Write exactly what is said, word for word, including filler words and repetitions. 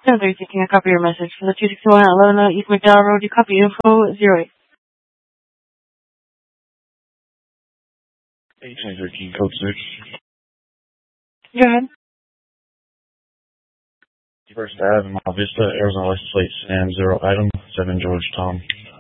No, they're taking a copy of your message for the two sixty-one Atlanta East McDowell Road. You copy info zero eight. eighteen thirteen, code six. Go ahead. First Ave, Mount Vista, Arizona license plate Sam Zero Item, seven George Tom.